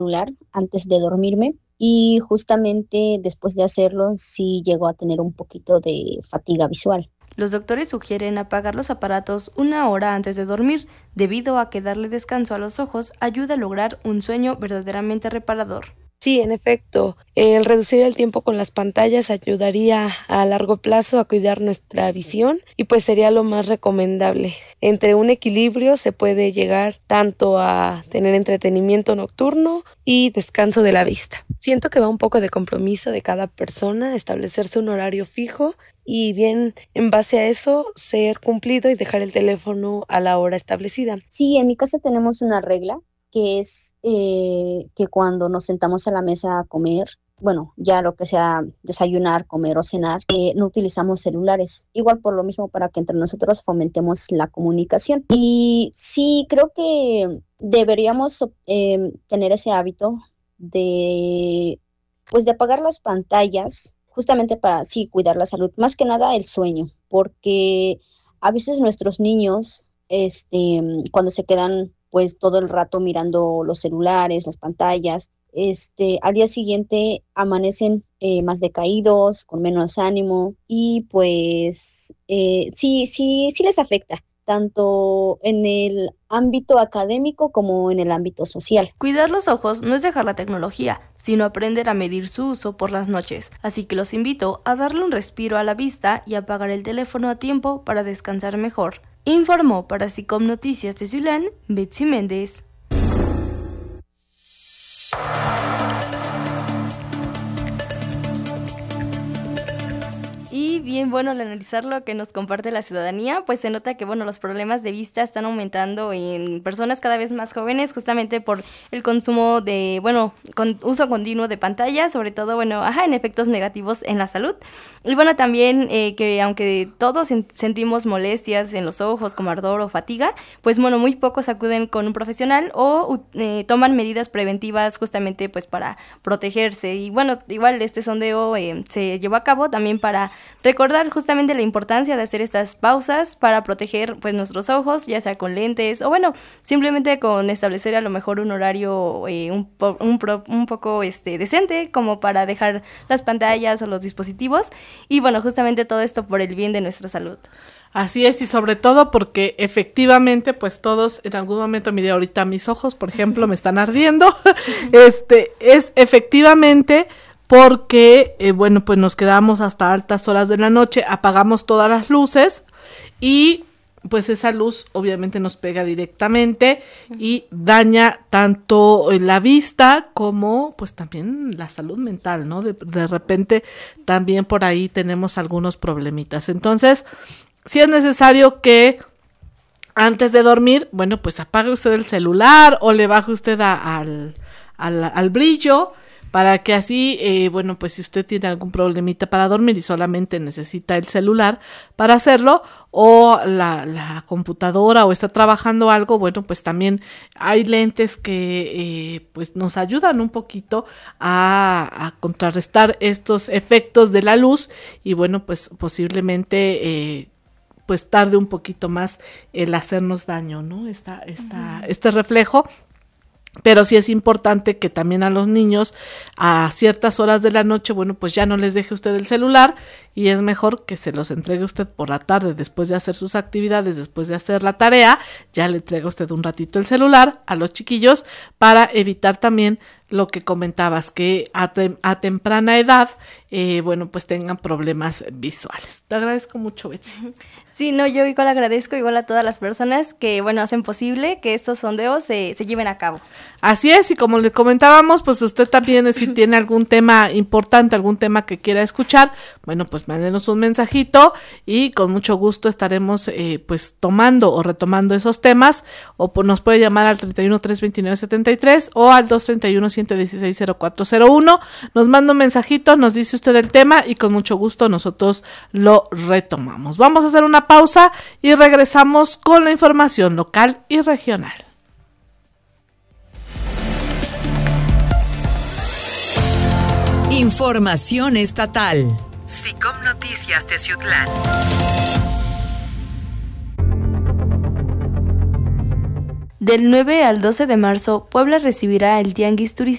celular antes de dormirme y justamente después de hacerlo sí llegó a tener un poquito de fatiga visual. Los doctores sugieren apagar los aparatos 1 hora antes de dormir, debido a que darle descanso a los ojos ayuda a lograr un sueño verdaderamente reparador. Sí, en efecto, el reducir el tiempo con las pantallas ayudaría a largo plazo a cuidar nuestra visión y pues sería lo más recomendable. Entre un equilibrio se puede llegar tanto a tener entretenimiento nocturno y descanso de la vista. Siento que va un poco de compromiso de cada persona, establecerse un horario fijo y bien en base a eso ser cumplido y dejar el teléfono a la hora establecida. Sí, en mi casa tenemos una regla que es que cuando nos sentamos a la mesa a comer, bueno, ya lo que sea desayunar, comer o cenar, no utilizamos celulares. Igual por lo mismo para que entre nosotros fomentemos la comunicación. Y sí, creo que deberíamos tener ese hábito de, pues, de apagar las pantallas, justamente para, sí, cuidar la salud. Más que nada el sueño, porque a veces nuestros niños, cuando se quedan pues todo el rato mirando los celulares, las pantallas, al día siguiente amanecen más decaídos, con menos ánimo y pues sí les afecta, tanto en el ámbito académico como en el ámbito social. Cuidar los ojos no es dejar la tecnología, sino aprender a medir su uso por las noches, así que los invito a darle un respiro a la vista y apagar el teléfono a tiempo para descansar mejor. Informó para SICOM Noticias de Ciulán, Betsy Méndez. Y bien, bueno, al analizar lo que nos comparte la ciudadanía, pues se nota que, bueno, los problemas de vista están aumentando en personas cada vez más jóvenes, justamente por el consumo de, bueno, con uso continuo de pantallas, sobre todo, bueno, en efectos negativos en la salud. Y bueno, también que aunque todos sentimos molestias en los ojos, como ardor o fatiga, pues bueno, muy pocos acuden con un profesional o toman medidas preventivas justamente pues para protegerse. Y bueno, igual este sondeo se llevó a cabo también para recordar justamente la importancia de hacer estas pausas para proteger pues nuestros ojos, ya sea con lentes o bueno, simplemente con establecer a lo mejor un horario un poco decente como para dejar las pantallas o los dispositivos y bueno, justamente todo esto por el bien de nuestra salud. Así es, y sobre todo porque efectivamente, pues todos en algún momento, mire, ahorita mis ojos, por ejemplo, me están ardiendo, es efectivamente porque, bueno, pues nos quedamos hasta altas horas de la noche, apagamos todas las luces y pues esa luz obviamente nos pega directamente y daña tanto la vista como pues también la salud mental, ¿no? De repente también por ahí tenemos algunos problemitas. Entonces, sí es necesario que antes de dormir, bueno, pues apague usted el celular o le baje usted al brillo, para que así, bueno, pues si usted tiene algún problemita para dormir y solamente necesita el celular para hacerlo, o la computadora, o está trabajando algo, bueno, pues también hay lentes que pues nos ayudan un poquito a contrarrestar estos efectos de la luz, y bueno, pues posiblemente pues tarde un poquito más el hacernos daño, ¿no? Este reflejo. Pero sí es importante que también a los niños a ciertas horas de la noche, bueno, pues ya no les deje usted el celular, y es mejor que se los entregue usted por la tarde después de hacer sus actividades, después de hacer la tarea, ya le entrega usted un ratito el celular a los chiquillos para evitar también lo que comentabas, que a temprana edad, bueno, pues tengan problemas visuales. Te agradezco mucho, Betsy. Sí, no, yo igual agradezco igual a todas las personas que, bueno, hacen posible que estos sondeos se lleven a cabo. Así es, y como le comentábamos, pues usted también, si tiene algún tema importante, algún tema que quiera escuchar, bueno, pues mándenos un mensajito y con mucho gusto estaremos pues tomando o retomando esos temas, o nos puede llamar al 31-329-73 o al 231-116-0401, nos manda un mensajito, nos dice usted el tema y con mucho gusto nosotros lo retomamos. Vamos a hacer una pausa y regresamos con la información local y regional. Información estatal. SICOM Noticias Teciutlán. Del 9 al 12 de marzo, Puebla recibirá el Tianguis Turístico